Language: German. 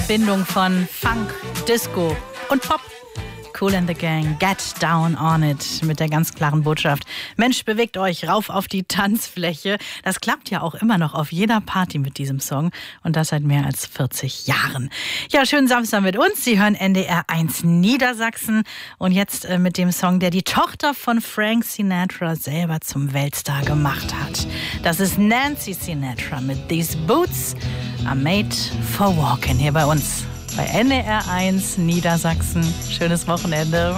Verbindung von Funk, Disco und Pop. Kool and the Gang, Get Down on It, mit der ganz klaren Botschaft: Mensch, bewegt euch rauf auf die Tanzfläche. Das klappt ja auch immer noch auf jeder Party mit diesem Song, und das seit mehr als 40 Jahren. Ja, schönen Samstag mit uns. Sie hören NDR 1 Niedersachsen, und jetzt mit dem Song, der die Tochter von Frank Sinatra selber zum Weltstar gemacht hat. Das ist Nancy Sinatra mit These Boots Are Made for Walking hier bei uns bei NDR 1 Niedersachsen. Schönes Wochenende.